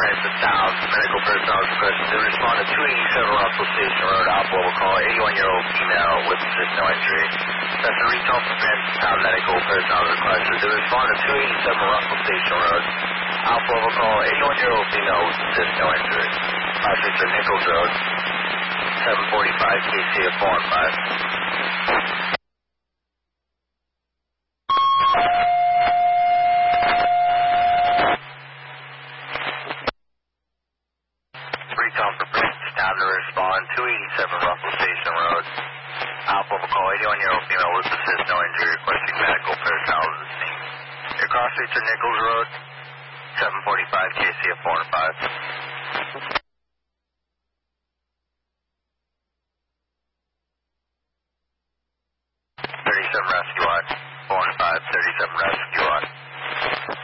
experience in town. Medical personnel is requested to respond to 287 Russell Station Road, Alpha will call 81-year-old female with assist no injury. That's a reach home experience in town. Medical personnel is requested to respond to 287 Russell Station Road, Alpha will call 81-year-old female with assist no injury. Cross streets are Nichols Road, 745 KC at 4 and 5. Time to respond, 287 Russell Station Road. Alpha will call 81-year-old female with assist no injury, requesting medical personnel to the scene. Your cross streets are Nichols Road, 745 KC at 4 and 5. 37 rescue watch, 4 and 5, 37 rescue.